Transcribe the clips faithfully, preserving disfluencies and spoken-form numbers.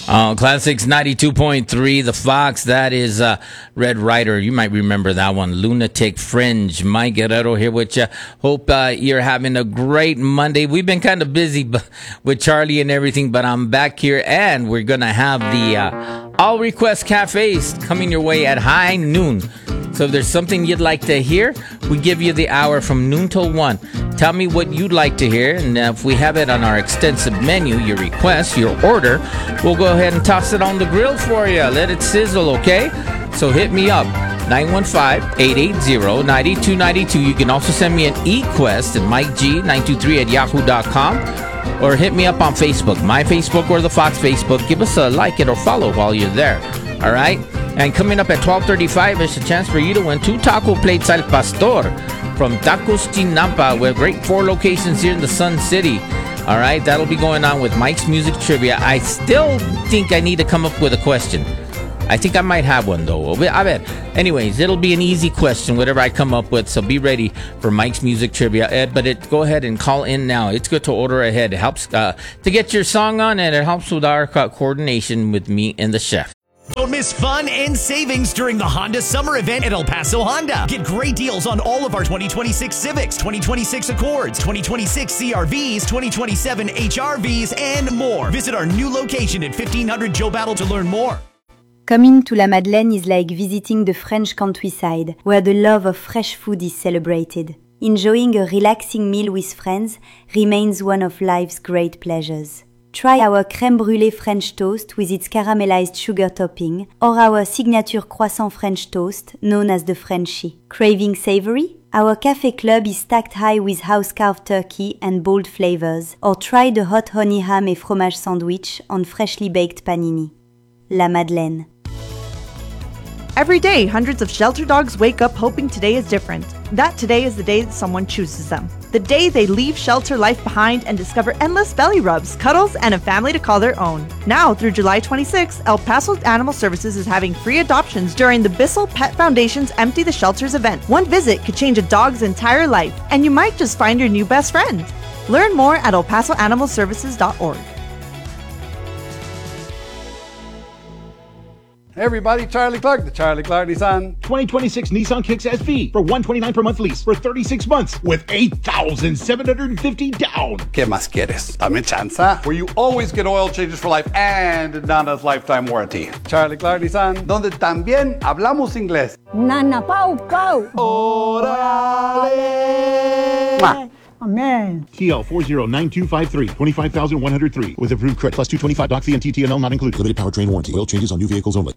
Uh, Classics ninety-two point three, The Fox. That is uh, Red Rider. You might remember that one. Lunatic Fringe. Mike Guerrero here with you. Hope uh, you're having a great Monday. We've been kind of busy b- with Charlie and everything, but I'm back here, and we're going to have the uh, All Request Cafes coming your way at high noon. So if there's something you'd like to hear, we give you the hour from noon till one. Tell me what you'd like to hear, and if we have it on our extensive menu, your request, your order, we'll go ahead and toss it on the grill for you. Let it sizzle, okay? So hit me up, nine one five, eight eight zero, nine two nine two. You can also send me an e-quest at Mike G nine two three at yahoo dot com, or hit me up on Facebook, my Facebook or the Fox Facebook. Give us a like it or follow while you're there, all right? And coming up at twelve thirty-five, there's a chance for you to win two taco plates al pastor from Tacos Chinampa. With great four locations here in the Sun City. All right, that'll be going on with Mike's Music Trivia. I still think I need to come up with a question. I think I might have one, though. I bet. Anyways, it'll be an easy question, whatever I come up with, so be ready for Mike's Music Trivia. Ed, but it, go ahead and call in now. It's good to order ahead. It helps uh, to get your song on, and it helps with our co- coordination with me and the chef. Don't miss fun and savings during the Honda Summer Event at El Paso Honda. Get great deals on all of our twenty twenty-six Civics, twenty twenty-six Accords, twenty twenty-six C R Vs, twenty twenty-seven H R Vs, and more. Visit our new location at fifteen hundred Joe Battle to learn more. Coming to La Madeleine is like visiting the French countryside, where the love of fresh food is celebrated. Enjoying a relaxing meal with friends remains one of life's great pleasures. Try our crème brûlée French toast with its caramelized sugar topping, or our signature croissant French toast, known as the Frenchie. Craving savory? Our Café Club is stacked high with house-carved turkey and bold flavors, or try the hot honey ham et fromage sandwich on freshly baked panini. La Madeleine. Every day, hundreds of shelter dogs wake up hoping today is different. That today is the day that someone chooses them. The day they leave shelter life behind and discover endless belly rubs, cuddles, and a family to call their own. Now, through July twenty-sixth, El Paso Animal Services is having free adoptions during the Bissell Pet Foundation's Empty the Shelters event. One visit could change a dog's entire life, and you might just find your new best friend. Learn more at el paso animal services dot org. Hey everybody, Charlie Clark, the Charlie Clark Nissan twenty twenty-six Nissan Kicks S V for one hundred twenty-nine dollars per month lease for thirty-six months with eight thousand seven hundred fifty dollars down. ¿Qué más quieres? Dame chanza. Where you always get oil changes for life and Nana's lifetime warranty. Charlie Clark Nissan, donde también hablamos inglés. Nana Pau Pau. Orale. Mwah. Amen. T L four zero nine two five three, twenty-five thousand one hundred three with approved credit plus two twenty-five doc fee and T T N L not included. Limited powertrain warranty. Oil changes on new vehicles only.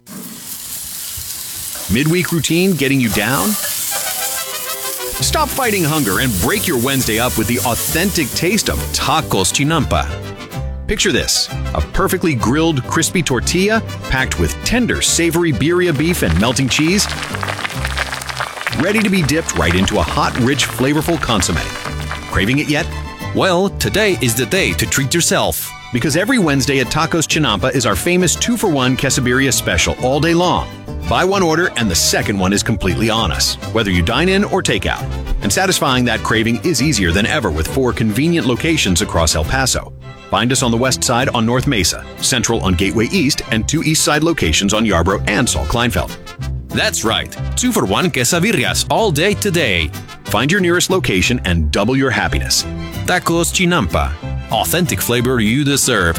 Midweek routine getting you down? Stop fighting hunger and break your Wednesday up with the authentic taste of Tacos Chinampa. Picture this, a perfectly grilled, crispy tortilla packed with tender, savory birria beef and melting cheese, ready to be dipped right into a hot, rich, flavorful consommé. Craving it yet? Well, today is the day to treat yourself. Because every Wednesday at Tacos Chinampa is our famous two for one quesadilla special all day long. Buy one order and the second one is completely on us, whether you dine in or take out. And satisfying that craving is easier than ever with four convenient locations across El Paso. Find us on the west side on North Mesa, central on Gateway East, and two east side locations on Yarborough and Saul Kleinfeld. That's right, two for one quesadillas all day today. Find your nearest location and double your happiness. Tacos Chinampa. Authentic flavor you deserve.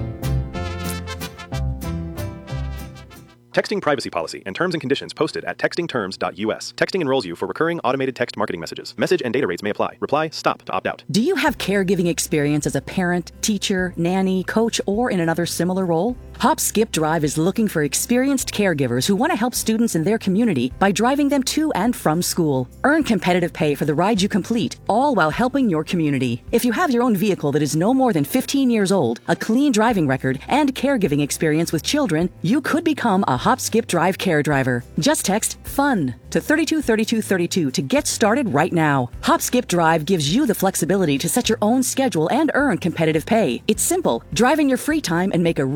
Texting privacy policy and terms and conditions posted at texting terms dot U S. Texting enrolls you for recurring automated text marketing messages. Message and data rates may apply. Reply STOP to opt out. Do you have caregiving experience as a parent, teacher, nanny, coach, or in another similar role? Hop Skip Drive is looking for experienced caregivers who want to help students in their community by driving them to and from school. Earn competitive pay for the ride you complete, all while helping your community. If you have your own vehicle that is no more than fifteen years old, a clean driving record, and caregiving experience with children, you could become a Hop Skip Drive care driver. Just text FUN to thirty-two thirty-two thirty-two to get started right now. Hop Skip Drive gives you the flexibility to set your own schedule and earn competitive pay. It's simple. Drive in your free time and make a real difference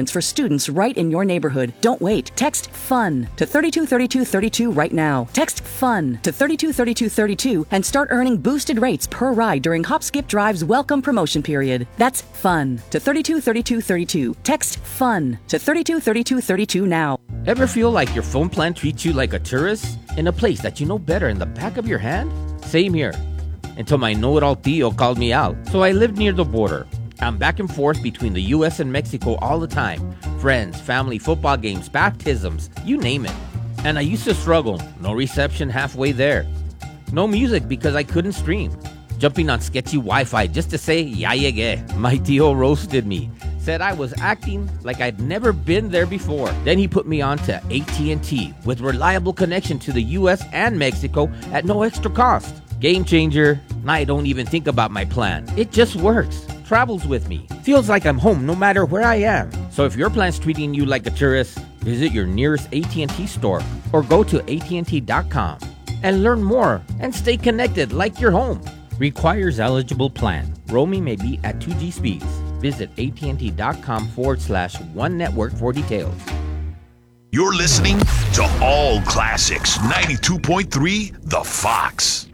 difference for students right in your neighborhood. Don't wait. Text FUN to thirty-two thirty-two thirty-two right now. Text FUN to thirty-two thirty-two thirty-two and start earning boosted rates per ride during Hop Skip Drive's welcome promotion period. That's FUN to thirty-two thirty-two thirty-two. Text FUN to thirty-two thirty-two thirty-two now. Ever feel like your phone plan treats you like a tourist in a place that you know better in the back of your hand? Same here. Until my know-it-all tío called me out. So I lived near the border. I'm back and forth between the U S and Mexico all the time. Friends, family, football games, baptisms, you name it. And I used to struggle. No reception halfway there. No music because I couldn't stream. Jumping on sketchy Wi-Fi just to say, ya llegué. My tío roasted me. Said I was acting like I'd never been there before. Then he put me on to A T and T with reliable connection to the U S and Mexico at no extra cost. Game changer. I don't even think about my plan. It just works. Travels with me. Feels like I'm home no matter where I am. So if your plan's treating you like a tourist, visit your nearest A T and T store or go to A T and T dot com and learn more and stay connected like you're home. Requires eligible plan. Roaming may be at two G speeds. Visit A T and T dot com forward slash one network for details. You're listening to All Classics ninety-two point three The Fox.